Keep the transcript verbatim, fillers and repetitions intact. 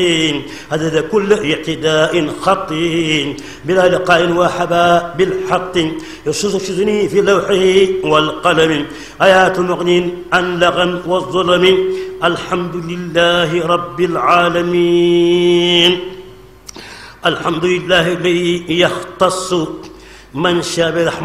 هذا كل اعتداء خطي بلا لقاء وحبا بالحق يشذني في لوحه والقلم آيات مغن عن لغم والظلم الحمد لله رب العالمين. الحمد لله الذي يختص من شاء برحمته